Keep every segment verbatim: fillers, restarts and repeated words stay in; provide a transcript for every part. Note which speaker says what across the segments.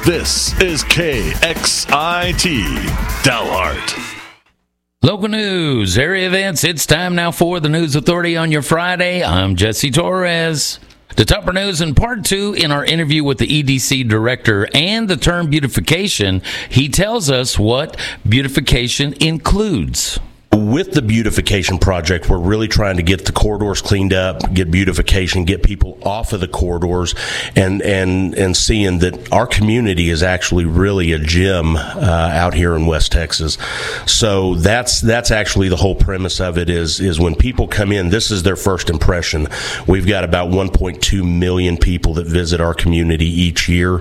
Speaker 1: This is K X I T, Dalhart.
Speaker 2: Local news, area events. It's time now for the News Authority on your Friday. I'm Jesse Torres. The Tupper News in part two in our interview with the E D C director and the term beautification. He tells us what beautification includes.
Speaker 3: With the beautification project, we're really trying to get the corridors cleaned up, get beautification, get people off of the corridors, and and and seeing that our community is actually really a gem uh, out here in West Texas. So that's that's actually the whole premise of it is is when people come in, this is their first impression. We've got about one point two million people that visit our community each year,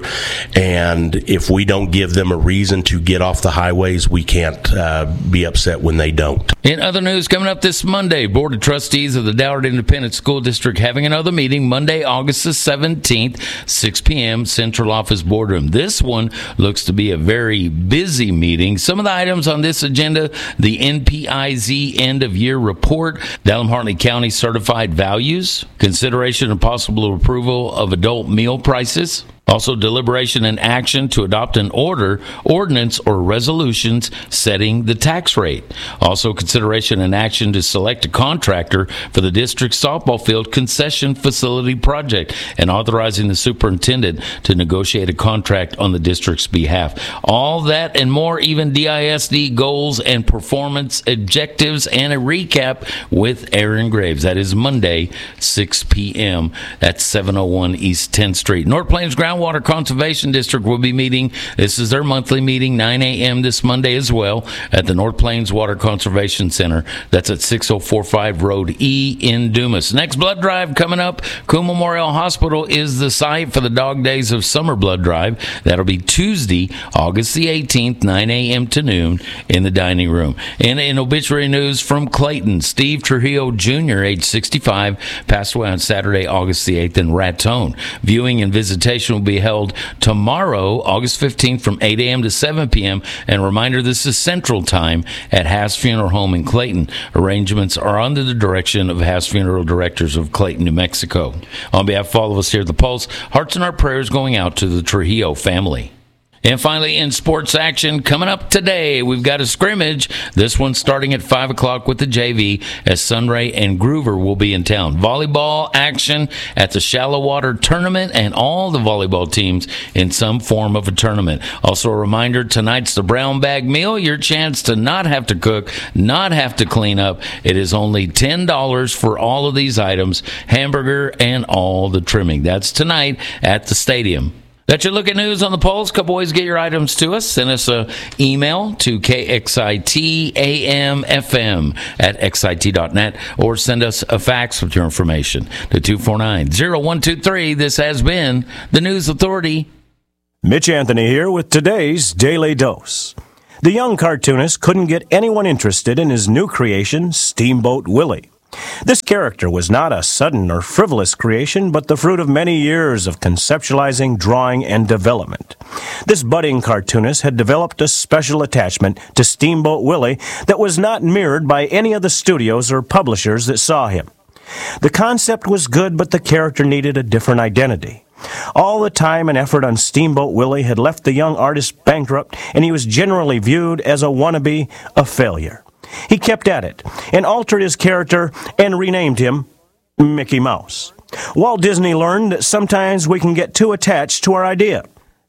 Speaker 3: and if we don't give them a reason to get off the highways, we can't uh, be upset when they don't.
Speaker 2: In other news, coming up this Monday, Board of Trustees of the Dalhart Independent School District having another meeting Monday, August the seventeenth, six p.m., Central Office Boardroom. This one looks to be a very busy meeting. Some of the items on this agenda, the N P I Z end-of-year report, Dalhart-Hartley County certified values, consideration and possible approval of adult meal prices, also, deliberation and action to adopt an order, ordinance, or resolutions setting the tax rate. Also, consideration and action to select a contractor for the district's softball field concession facility project and authorizing the superintendent to negotiate a contract on the district's behalf. All that and more, even D I S D goals and performance objectives, and a recap with Aaron Graves. That is Monday, six p.m. at seven oh one East tenth Street. North Plains Ground Water Conservation District will be meeting. This is their monthly meeting, nine a.m. this Monday as well at the North Plains Water Conservation Center. That's at six oh four five Road E in Dumas. Next blood drive coming up. Coon Memorial Hospital is the site for the Dog Days of Summer Blood Drive. That'll be Tuesday, August the eighteenth, nine a.m. to noon in the dining room. And in obituary news from Clayton, Steve Trujillo Junior, age sixty-five, passed away on Saturday, August the eighth in Raton. Viewing and visitation will be held tomorrow, August fifteenth, from eight a.m. to seven p.m. And reminder, this is Central Time at Haas Funeral Home in Clayton. Arrangements are under the direction of Haas Funeral Directors of Clayton, New Mexico. On behalf of all of us here at The Pulse, hearts and our prayers going out to the Trujillo family. And finally, in sports action, coming up today, we've got a scrimmage. This one starting at five o'clock with the J V as Sunray and Groover will be in town. Volleyball action at the Shallow Water Tournament and all the volleyball teams in some form of a tournament. Also a reminder, tonight's the Brown Bag Meal, your chance to not have to cook, not have to clean up. It is only ten dollars for all of these items, hamburger and all the trimming. That's tonight at the stadium. That's your look at news on the Pulse. Couple ways to get your items to us. Send us an email to K X I T A M F M at X I T dot net or send us a fax with your information to two four nine, zero one two three. This has been the News Authority.
Speaker 4: Mitch Anthony here with today's Daily Dose. The young cartoonist couldn't get anyone interested in his new creation, Steamboat Willie. This character was not a sudden or frivolous creation, but the fruit of many years of conceptualizing, drawing, and development. This budding cartoonist had developed a special attachment to Steamboat Willie that was not mirrored by any of the studios or publishers that saw him. The concept was good, but the character needed a different identity. All the time and effort on Steamboat Willie had left the young artist bankrupt, and he was generally viewed as a wannabe, a failure. He kept at it and altered his character and renamed him Mickey Mouse. Walt Disney learned that sometimes we can get too attached to our idea,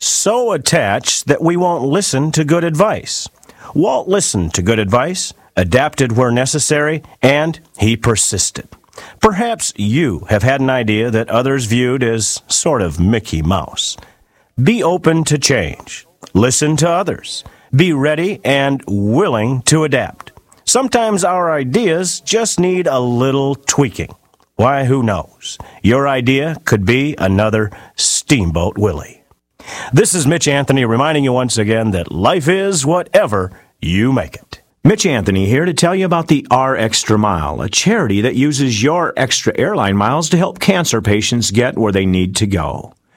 Speaker 4: so attached that we won't listen to good advice. Walt listened to good advice, adapted where necessary, and he persisted. Perhaps you have had an idea that others viewed as sort of Mickey Mouse. Be open to change. Listen to others. Be ready and willing to adapt. Sometimes our ideas just need a little tweaking. Why, who knows? Your idea could be another Steamboat Willie. This is Mitch Anthony reminding you once again that life is whatever you make it.
Speaker 5: Mitch Anthony here to tell you about the R Extra Mile, a charity that uses your extra airline miles to help cancer patients get where they need to go.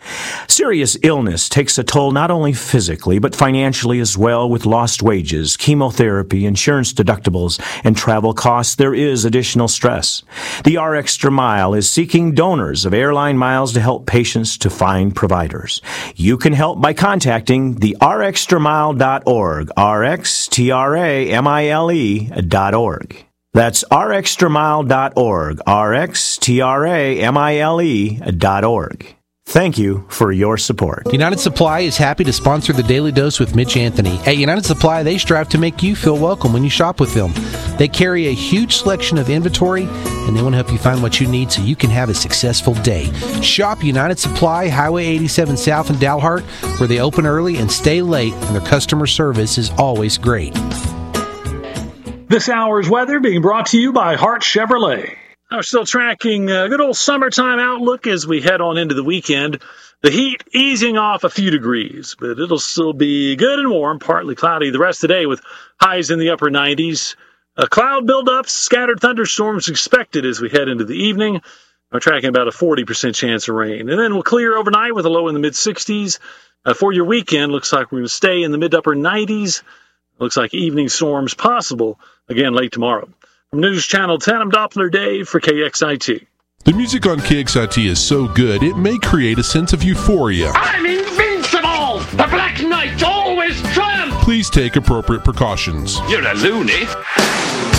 Speaker 4: Serious illness takes a toll not only physically, but financially as well, with lost wages, chemotherapy, insurance deductibles, and travel costs. There is additional stress. The R Extra Mile is seeking donors of airline miles to help patients to find providers. You can help by contacting the r extra mile dot org, R X T R A M I L E dot org. That's r extra mile dot org, R X T R A M I L E dot org. Thank you for your support.
Speaker 6: United Supply is happy to sponsor the Daily Dose with Mitch Anthony. At United Supply, they strive to make you feel welcome when you shop with them. They carry a huge selection of inventory, and they want to help you find what you need so you can have a successful day. Shop United Supply, Highway eighty-seven South in Dalhart, where they open early and stay late, and their customer service is always great.
Speaker 7: This hour's weather being brought to you by Hart Chevrolet. We're still tracking a good old summertime outlook as we head on into the weekend. The heat easing off a few degrees, but it'll still be good and warm, partly cloudy the rest of the day with highs in the upper nineties. A cloud buildups, scattered thunderstorms expected as we head into the evening. We're tracking about a forty percent chance of rain. And then we'll clear overnight with a low in the mid-sixties. Uh, for your weekend, looks like we're going to stay in the mid-upper nineties. Looks like evening storms possible again late tomorrow. From News Channel ten, I'm Doppler Dave for K X I T.
Speaker 8: The music on K X I T is so good, it may create a sense of euphoria.
Speaker 9: I'm invincible! The Black Knight always triumphs!
Speaker 8: Please take appropriate precautions.
Speaker 9: You're a loony.